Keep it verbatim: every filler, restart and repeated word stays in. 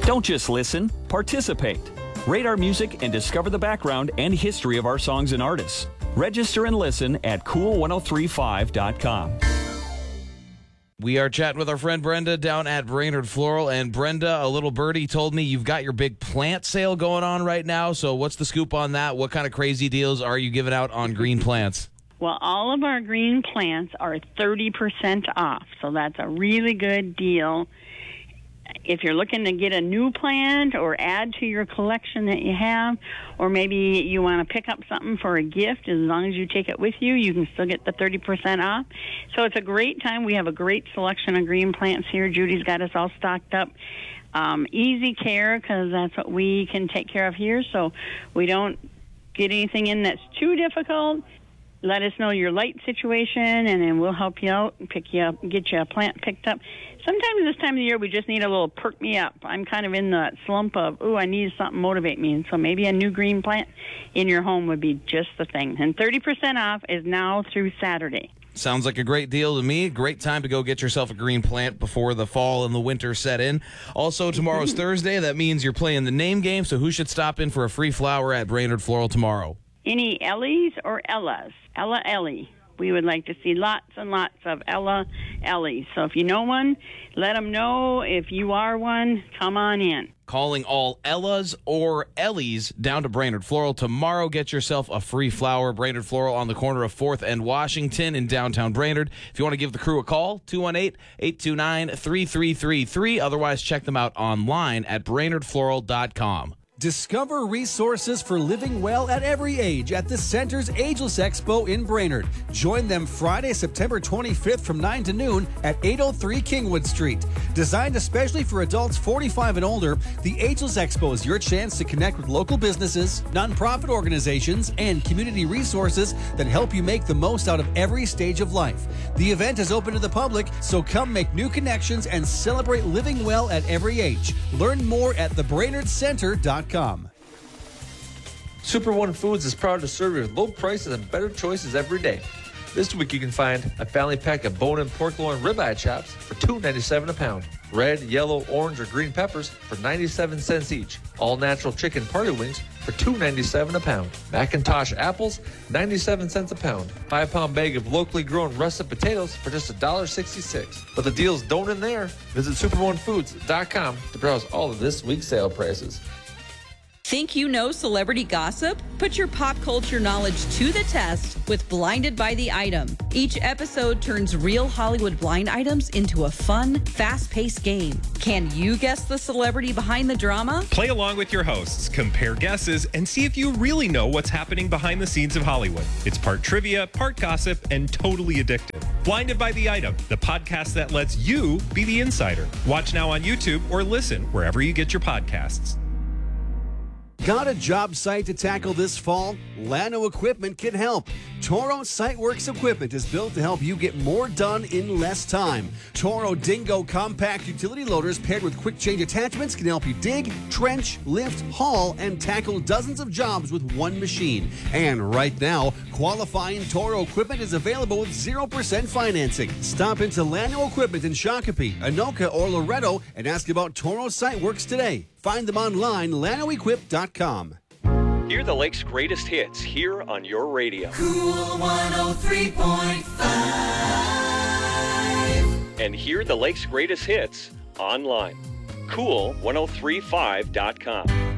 Don't just listen, participate. Rate our music and discover the background and history of our songs and artists. Register and listen at cool ten thirty-five dot com. We are chatting with our friend Brenda down at Brainerd Floral. And Brenda, a little birdie told me you've got your big plant sale going on right now. So what's the scoop on that? What kind of crazy deals are you giving out on green plants? Well, all of our green plants are thirty percent off, so that's a really good deal. If you're looking to get a new plant or add to your collection that you have, or maybe you want to pick up something for a gift, as long as you take it with you, you can still get the thirty percent off. So it's a great time. We have a great selection of green plants here. Judy's got us all stocked up. Um, easy care, because that's what we can take care of here, so we don't get anything in that's too difficult. Let us know your light situation, and then we'll help you out and pick you up, get you a plant picked up. Sometimes this time of the year, we just need a little perk me up. I'm kind of in the slump of, ooh, I need something to motivate me. And so maybe a new green plant in your home would be just the thing. And thirty percent off is now through Saturday. Sounds like a great deal to me. Great time to go get yourself a green plant before the fall and the winter set in. Also, tomorrow's Thursday. That means you're playing the name game. So who should stop in for a free flower at Brainerd Floral tomorrow? Any Ellies or Ellas? Ella Ellie. We would like to see lots and lots of Ella Ellies. So if you know one, let them know. If you are one, come on in. Calling all Ellas or Ellies down to Brainerd Floral tomorrow. Get yourself a free flower. Brainerd Floral on the corner of fourth and Washington in downtown Brainerd. If you want to give the crew a call, two one eight, eight two nine, three three three three. Otherwise, check them out online at brainerd floral dot com. Discover resources for living well at every age at the Center's Ageless Expo in Brainerd. Join them Friday, September twenty-fifth from nine to noon at eight oh three Kingwood Street. Designed especially for adults forty-five and older, the Ageless Expo is your chance to connect with local businesses, nonprofit organizations, and community resources that help you make the most out of every stage of life. The event is open to the public, so come make new connections and celebrate living well at every age. Learn more at the brainerd center dot com. Super One Foods is proud to serve you with low prices and better choices every day. This week you can find a family pack of bone-in pork loin ribeye chops for two ninety-seven a pound. Red, yellow, orange, or green peppers for ninety-seven cents each. All-natural chicken party wings for two ninety-seven a pound. Macintosh apples, ninety-seven cents a pound. Five-pound bag of locally grown russet potatoes for just one sixty-six. But the deals don't end there. Visit super one foods dot com to browse all of this week's sale prices. Think you know celebrity gossip? Put your pop culture knowledge to the test with Blinded by the Item. Each episode turns real Hollywood blind items into a fun, fast-paced game. Can you guess the celebrity behind the drama? Play along with your hosts, compare guesses, and see if you really know what's happening behind the scenes of Hollywood. It's part trivia, part gossip, and totally addictive. Blinded by the Item, the podcast that lets you be the insider. Watch now on YouTube or listen wherever you get your podcasts. Got a job site to tackle this fall? Llano Equipment can help. Toro SiteWorks equipment is built to help you get more done in less time. Toro Dingo compact utility loaders paired with quick change attachments can help you dig, trench, lift, haul, and tackle dozens of jobs with one machine. And right now, qualifying Toro equipment is available with zero percent financing. Stop into Llano Equipment in Shakopee, Anoka, or Loretto and ask about Toro SiteWorks today. Find them online, llano equip dot com. Hear the Lake's greatest hits here on your radio. Cool one oh three point five. And hear the Lake's greatest hits online. cool ten thirty-five dot com.